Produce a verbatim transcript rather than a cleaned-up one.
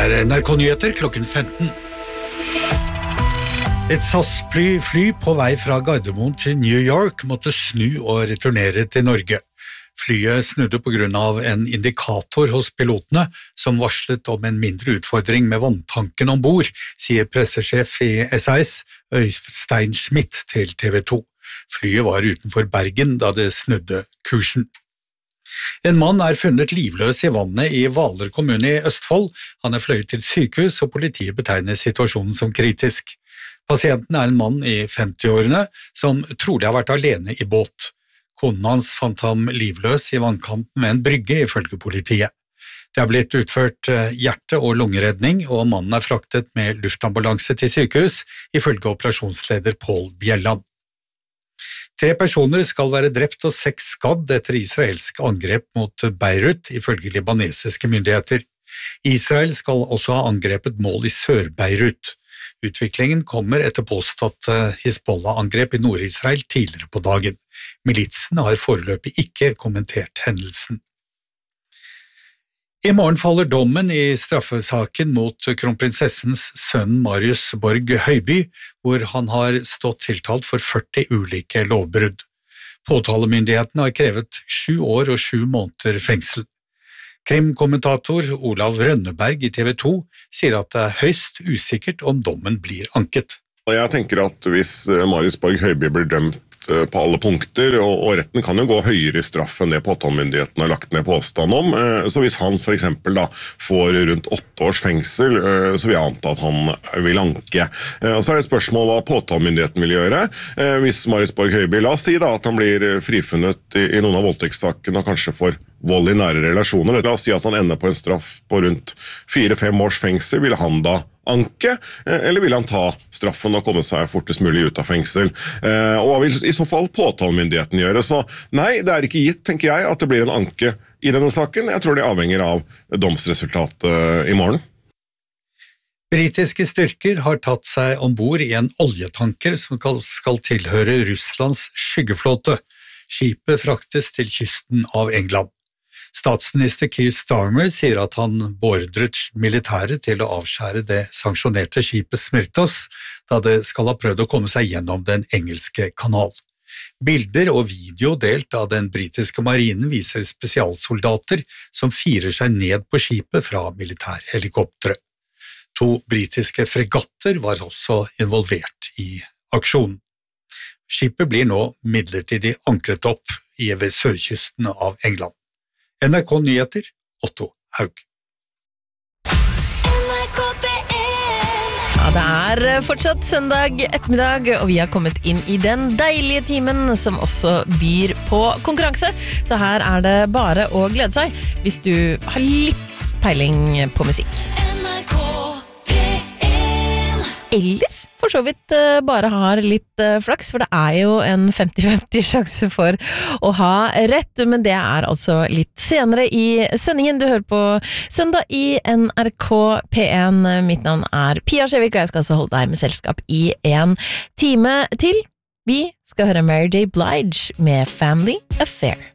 er N R K-nyheter klokken femten. Et S A S-fly fly på vei fra Gardermoen til New York måtte snu og returnere til Norge. Flyet snudde på grunn av en indikator hos pilotene som varslet om en mindre utfordring med vanntanken ombord, sier pressesjef i S A S, Øystein Schmidt til T V to. Flyet var utenfor Bergen da det snudde kursen. En mann er funnet livløs i vannet i Hvaler kommune i Østfold. Han er fløyet til sykehus, og politiet betegner situasjonen som kritisk. Pasienten er en mann i femti-årene som trolig har vært alene i båt. Konen hans fant ham livløs i vannkanten ved en brygge, ifølge politiet. Det er blitt utført hjerte- og lungeredning, og mannen er fraktet med luftambulanse til sykehus, ifølge operasjonsleder Pål Bjelland. Tre personer skal være drept og seks skadd etter israelsk angrep mot Beirut, ifølge libanesiske myndigheter. Israel skal også ha angrepet mål i Sør-Beirut. Utviklingen kommer etter påstått Hizbollah-angrep i Nord-Israel tidligere på dagen. Militsen har foreløpig ikke kommentert hendelsen. I morgen faller dommen i straffesaken mot kronprinsessens sønn Marius Borg Høiby, hvor han har stått tiltalt for førti ulike lovbrudd. Påtalemyndigheten har krevet sju år og sju måneder fengsel. Krimkommentator Olav Rønneberg i T V to sier at det er høyst usikkert om dommen blir anket. Jeg tenker at hvis Marius Borg Høiby blir dømt på alle punkter, og retten kan jo gå høyere i straff enn det påtalemyndigheten har lagt ned påstand om, så hvis han for eksempel da får rundt åtte års fengsel, så vil jeg anta at han vil anke. Og så er det et spørsmål hva påtalemyndigheten vil gjøre. Hvis Marius Borg Høiby, la oss si da at han blir frifunnet i noen av voldtektssakene og kanskje får vold i nære relasjoner, la oss si at han ender på en straff på rundt fire-fem års fengsel, vil han da anke, eller vil han ta straffen og komme seg fortest mulig ut av fengsel? Og hva vil i så fall påtalemyndigheten gjøre? Så nei, det er ikke gitt, tenker jeg, at det blir en anke i denne saken. Jeg tror det avhenger av domsresultatet i morgen. Britiske styrker har tatt seg ombord i en oljetanker som skal tilhøre Russlands skyggeflåte. Skipet fraktes til kysten av England. Statsminister Keir Starmer sier at han beordret militæret til å avskjære det sanksjonerte skipet Smyrtos, da det skal ha prøvd å komme seg gjennom den engelske kanal. Bilder og video delt av den britiske marinen viser spesialsoldater som firer seg ned på skipet fra militærhelikoptre. To britiske fregatter var også involvert i aksjonen. Skipet blir nå midlertidig ankret opp i ved sørkysten av England. N R K-nyheter, Otto Haug. Ja, det er fortsatt søndag ettermiddag, og vi har kommet inn i den deilige timen som også byr på konkurranse. Så her er det bare å glede seg hvis du har litt peiling på musikk. Eller for så vidt bare har litt flaks, for det er jo en femti-femti sjanse for å ha rett, men det er altså litt senere i sendingen. Du hører på Søndag i N R K P en. Mitt navn er Pia Skjevik, og jeg skal altså holde deg med selskap i en time til. Vi skal høre Mary J. Blige med Family Affair.